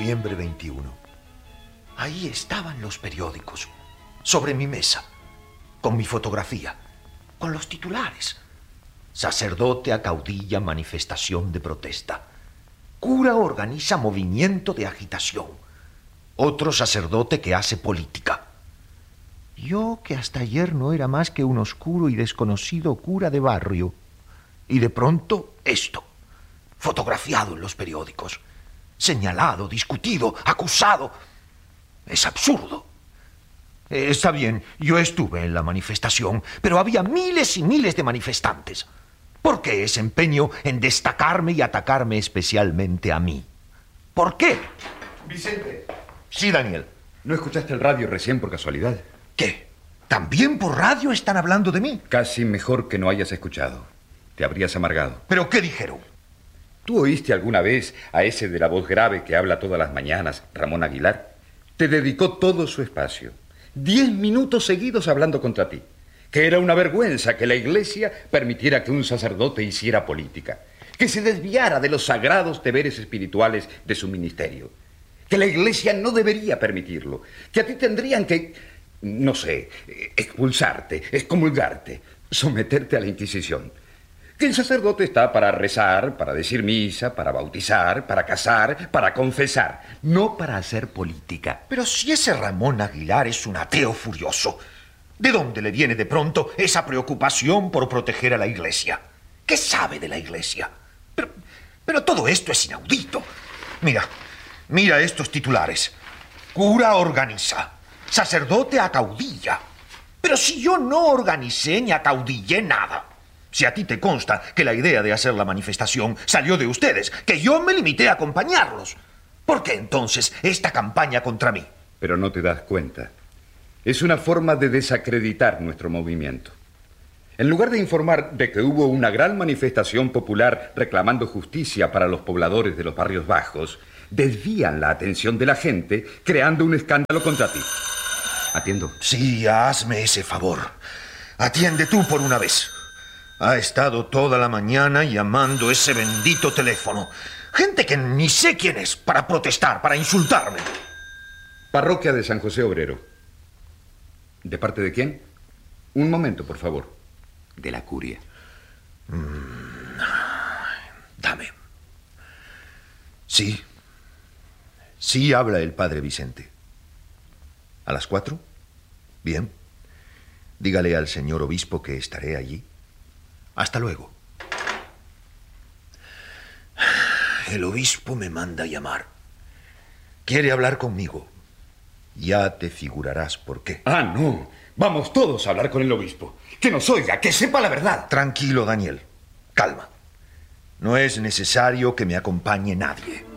Noviembre 21. Ahí estaban los periódicos, sobre mi mesa, con mi fotografía, con los titulares. Sacerdote acaudilla manifestación de protesta. Cura organiza movimiento de agitación. Otro sacerdote que hace política. Yo, que hasta ayer no era más que un oscuro y desconocido cura de barrio. Y de pronto esto, fotografiado en los periódicos, señalado, discutido, acusado. Es absurdo. Está bien, yo estuve en la manifestación, pero había miles y miles de manifestantes. ¿Por qué ese empeño en destacarme y atacarme especialmente a mí? ¿Por qué? Vicente. Sí, Daniel. ¿No escuchaste el radio recién por casualidad? ¿Qué? ¿También por radio están hablando de mí? Casi mejor que no hayas escuchado. Te habrías amargado. ¿Pero qué dijeron? ¿Tú oíste alguna vez a ese de la voz grave que habla todas las mañanas, Ramón Aguilar? Te dedicó todo su espacio. 10 minutos seguidos hablando contra ti. Que era una vergüenza que la Iglesia permitiera que un sacerdote hiciera política. Que se desviara de los sagrados deberes espirituales de su ministerio. Que la Iglesia no debería permitirlo. Que a ti tendrían que, no sé, expulsarte, excomulgarte, someterte a la Inquisición. Que el sacerdote está para rezar, para decir misa, para bautizar, para casar, para confesar, no para hacer política. Pero si ese Ramón Aguilar es un ateo furioso, ¿de dónde le viene de pronto esa preocupación por proteger a la Iglesia? ¿Qué sabe de la Iglesia? Pero todo esto es inaudito. Mira estos titulares. Cura organiza, sacerdote acaudilla. Pero si yo no organicé ni acaudillé nada. Si a ti te consta que la idea de hacer la manifestación salió de ustedes, que yo me limité a acompañarlos, ¿por qué entonces esta campaña contra mí? Pero no te das cuenta. Es una forma de desacreditar nuestro movimiento. En lugar de informar de que hubo una gran manifestación popular reclamando justicia para los pobladores de los barrios bajos, desvían la atención de la gente creando un escándalo contra ti. Atiendo. Sí, hazme ese favor. Atiende tú por una vez. Ha estado toda la mañana llamando ese bendito teléfono. Gente que ni sé quién es, para protestar, para insultarme. Parroquia de San José Obrero. ¿De parte de quién? Un momento, por favor. De la curia. Dame. Sí. Sí habla el padre Vicente. ¿A las 4? Bien. Dígale al señor obispo que estaré allí. Hasta luego. El obispo me manda a llamar. Quiere hablar conmigo. Ya te figurarás por qué. Ah, no. Vamos todos a hablar con el obispo. Que nos oiga, que sepa la verdad. Tranquilo, Daniel. Calma. No es necesario que me acompañe nadie.